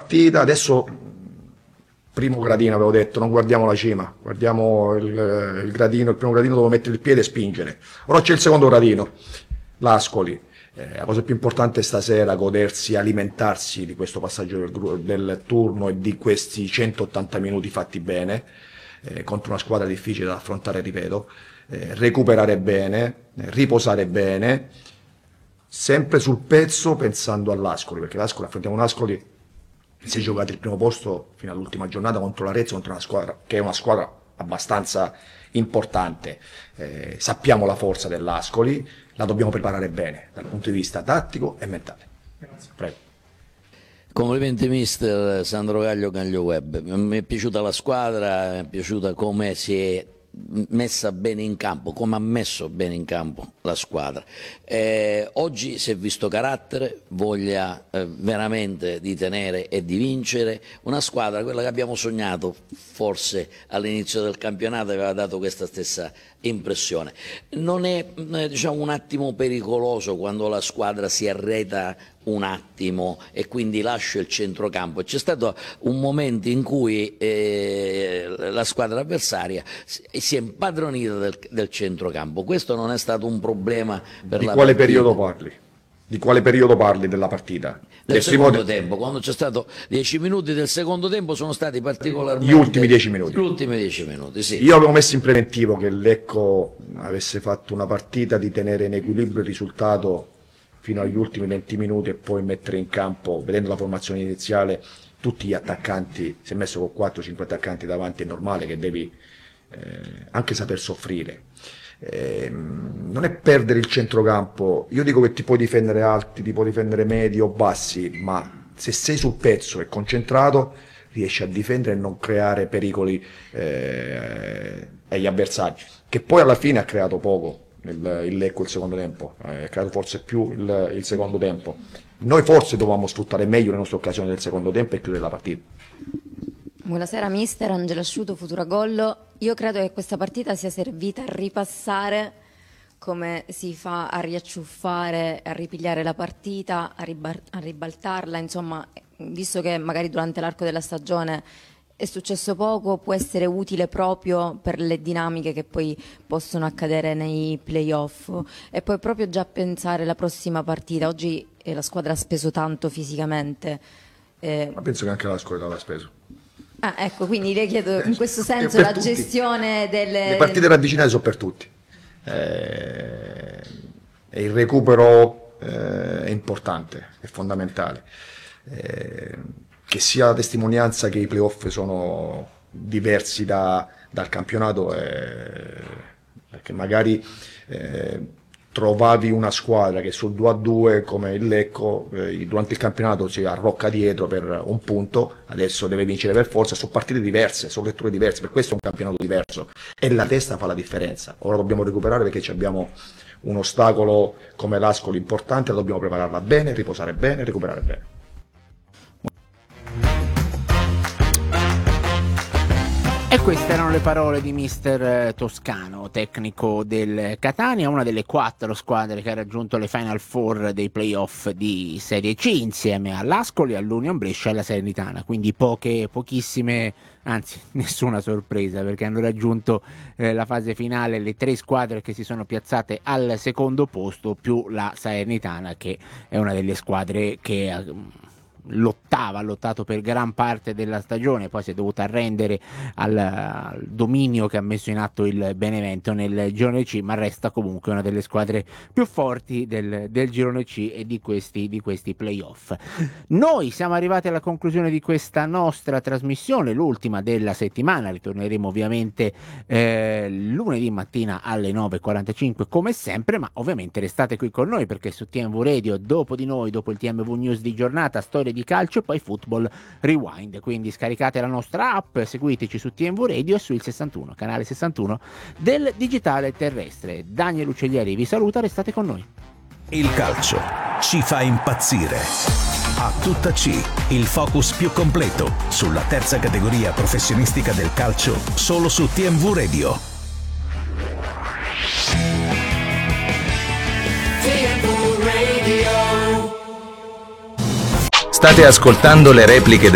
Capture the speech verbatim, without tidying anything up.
partita. Adesso, primo gradino, avevo detto, non guardiamo la cima, guardiamo il, il gradino, il primo gradino dove mettere il piede e spingere. Ora c'è il secondo gradino, l'Ascoli. Eh, la cosa più importante stasera è godersi, alimentarsi di questo passaggio del, del turno e di questi centottanta minuti fatti bene, eh, contro una squadra difficile da affrontare, ripeto, eh, recuperare bene, eh, riposare bene, sempre sul pezzo pensando all'Ascoli, perché l'Ascoli, affrontiamo un Ascoli che si è giocato il primo posto fino all'ultima giornata contro l'Arezzo, contro una squadra che è una squadra abbastanza importante. Eh, sappiamo la forza dell'Ascoli, la dobbiamo preparare bene dal punto di vista tattico e mentale. Grazie. Prego. Complimenti mister Sandro Gaglio Gaglio Web. Mi è piaciuta la squadra, mi è piaciuta come si è messa bene in campo, come ha messo bene in campo la squadra. Eh, oggi si è visto carattere, voglia eh, veramente di tenere e di vincere, una squadra, quella che abbiamo sognato, forse all'inizio del campionato aveva dato questa stessa impressione. Non è eh, diciamo, un attimo pericoloso quando la squadra si arreta un attimo e quindi lascia il centrocampo. C'è stato un momento in cui eh, la squadra avversaria si è impadronita del, del centrocampo. Questo non è stato un problema per di la quale partita. periodo parli? Di quale periodo parli della partita? Del secondo tempo, quando c'è stato dieci minuti del secondo tempo sono stati particolarmente... Gli ultimi dieci minuti. Gli ultimi dieci minuti, sì. Io avevo messo in preventivo che Lecco avesse fatto una partita di tenere in equilibrio il risultato fino agli ultimi venti minuti e poi mettere in campo, vedendo la formazione iniziale, tutti gli attaccanti. Si è messo con quattro cinque attaccanti davanti, è normale che devi eh, anche saper soffrire. Eh, non è perdere il centrocampo. Io dico che ti puoi difendere alti, ti puoi difendere medi o bassi, ma se sei sul pezzo e concentrato riesci a difendere e non creare pericoli eh, agli avversari, che poi alla fine ha creato poco il, il Lecco il secondo tempo, eh, ha creato forse più il, il secondo tempo. Noi forse dovevamo sfruttare meglio le nostre occasioni del secondo tempo e chiudere la partita. Buonasera mister, Angela Asciuto, Futuragollo. Io credo che questa partita sia servita a ripassare come si fa a riacciuffare, a ripigliare la partita, a, ribar- a ribaltarla, insomma, visto che magari durante l'arco della stagione è successo poco, può essere utile proprio per le dinamiche che poi possono accadere nei playoff. E poi proprio già pensare alla prossima partita. Oggi eh, la squadra ha speso tanto fisicamente. Eh... Ma penso che anche la squadra l'ha speso. Ah, ecco, quindi le chiedo in questo senso per la tutti. Gestione delle... Le partite ravvicinate sono per tutti. Eh, e il recupero eh, è importante, è fondamentale. Eh, che sia la testimonianza che i playoff sono diversi da, dal campionato, eh, perché magari eh, trovavi una squadra che sul due a due come il Lecco eh, durante il campionato si arrocca dietro per un punto, adesso deve vincere per forza. Sono partite diverse, sono letture diverse, per questo è un campionato diverso e la testa fa la differenza. Ora dobbiamo recuperare perché abbiamo un ostacolo come l'Ascoli importante, la dobbiamo prepararla bene, riposare bene, recuperare bene. E queste erano le parole di mister Toscano, tecnico del Catania, una delle quattro squadre che ha raggiunto le Final Four dei playoff di Serie C insieme all'Ascoli, all'Union Brescia e alla Salernitana, quindi poche, pochissime, anzi nessuna sorpresa, perché hanno raggiunto eh, la fase finale le tre squadre che si sono piazzate al secondo posto, più la Salernitana che è una delle squadre che ha lottava, ha lottato per gran parte della stagione, poi si è dovuta arrendere al, al dominio che ha messo in atto il Benevento nel girone C, ma resta comunque una delle squadre più forti del, del girone C e di questi, di questi playoff. Noi siamo arrivati alla conclusione di questa nostra trasmissione, l'ultima della settimana. Ritorneremo ovviamente eh, lunedì mattina alle nove e quarantacinque come sempre, ma ovviamente restate qui con noi perché su T M V Radio dopo di noi, dopo il T M V News di giornata, storie di calcio e poi Football Rewind, quindi scaricate la nostra app, seguiteci su T M V Radio e sul sessantuno, canale sessantuno del digitale terrestre. Daniel Uccellieri vi saluta, restate con noi. Il calcio ci fa impazzire. A tutta C, il focus più completo sulla terza categoria professionistica del calcio solo su T M V Radio. T M V Radio. State ascoltando le repliche